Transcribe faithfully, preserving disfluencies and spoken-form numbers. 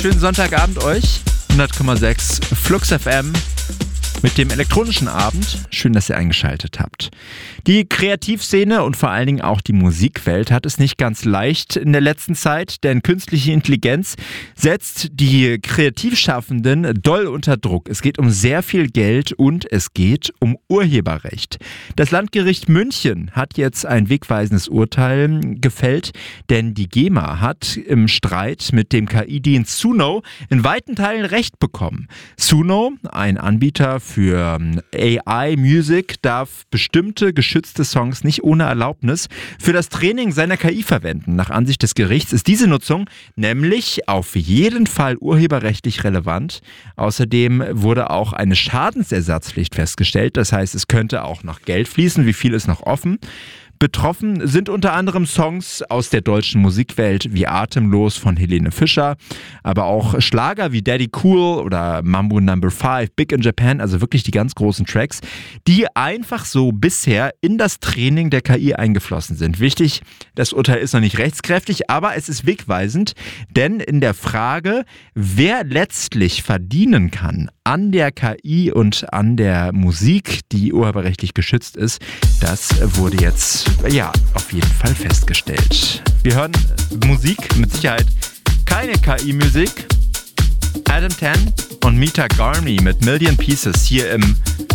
Schönen Sonntagabend euch. hundert Komma sechs Flux F M mit dem elektronischen Abend. Schön, dass ihr eingeschaltet habt. Die Kreativszene und vor allen Dingen auch die Musikwelt hat es nicht ganz leicht in der letzten Zeit, denn künstliche Intelligenz setzt die Kreativschaffenden doll unter Druck. Es geht um sehr viel Geld und es geht um Urheberrecht. Das Landgericht München hat jetzt ein wegweisendes Urteil gefällt, denn die GEMA hat im Streit mit dem K I-Dienst Suno in weiten Teilen Recht bekommen. Suno, ein Anbieter für A I-Music, darf bestimmte geschützte Songs nicht ohne Erlaubnis für das Training seiner K I verwenden. Nach Ansicht des Gerichts ist diese Nutzung nämlich auf jeden Fall urheberrechtlich relevant. Außerdem wurde auch eine Schadensersatzpflicht festgestellt. Das heißt, es könnte auch noch Geld fließen. Wie viel ist noch offen? Betroffen sind unter anderem Songs aus der deutschen Musikwelt wie Atemlos von Helene Fischer, aber auch Schlager wie Daddy Cool oder Mambo Number Five, Big in Japan, also wirklich die ganz großen Tracks, die einfach so bisher in das Training der K I eingeflossen sind. Wichtig, das Urteil ist noch nicht rechtskräftig, aber es ist wegweisend, denn in der Frage, wer letztlich verdienen kann an der K I und an der Musik, die urheberrechtlich geschützt ist, das wurde jetzt ja auf jeden Fall festgestellt. Wir hören Musik, mit Sicherheit keine K I-Musik. Adam Ten und Mita Garmi mit Million Pieces hier im